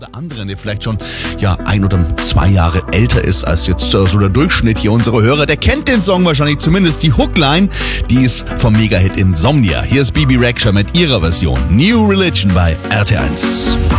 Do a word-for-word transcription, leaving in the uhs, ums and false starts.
Der andere, der vielleicht schon ja ein oder zwei Jahre älter ist als jetzt äh, so der Durchschnitt hier unserer Hörer, der kennt den Song wahrscheinlich, zumindest die Hookline, die ist vom Megahit Insomnia. Hier ist Bebe Rexha mit ihrer Version New Religion bei R T eins.